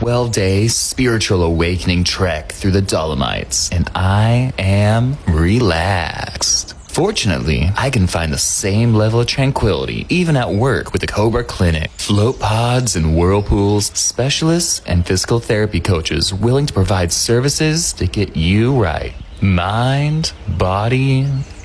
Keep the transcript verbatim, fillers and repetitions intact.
twelve-day spiritual awakening trek through the Dolomites, and I am relaxed. Fortunately, I can find the same level of tranquility even at work with the Cobra Clinic. Float pods and whirlpools, specialists and physical therapy coaches willing to provide services to get you right. Mind, body,